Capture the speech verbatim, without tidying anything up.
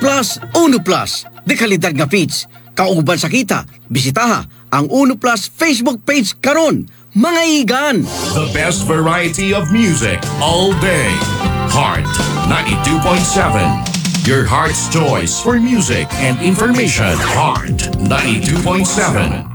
Plus, Uno Plus. De kalidad nga feeds. Kauban sa kita, bisitaha ang Uno Plus Facebook page karon. Mga igan! The best variety of music all day. Heart ninety-two point seven. Your heart's choice for music and information. Heart ninety-two point seven.